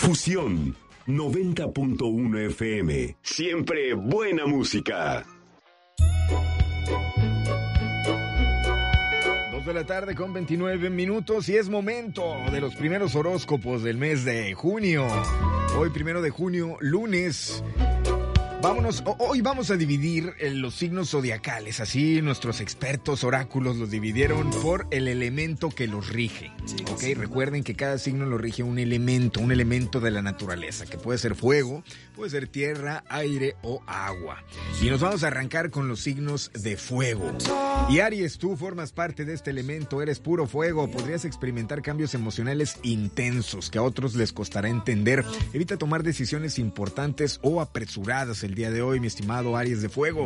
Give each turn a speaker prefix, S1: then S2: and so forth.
S1: Fusión 90.1 FM. Siempre buena música.
S2: 2 de la tarde con 29 minutos y es momento de los primeros horóscopos del mes de junio. Hoy, 1 de junio, lunes. Hoy vamos a dividir los signos zodiacales, así nuestros expertos oráculos los dividieron por el elemento que los rige. Ok, recuerden que cada signo lo rige un elemento de la naturaleza, que puede ser fuego, puede ser tierra, aire o agua. Y nos vamos a arrancar con los signos de fuego. Y Aries, tú formas parte de este elemento, eres puro fuego, podrías experimentar cambios emocionales intensos que a otros les costará entender. Evita tomar decisiones importantes o apresuradas el día de hoy, mi estimado Aries de fuego.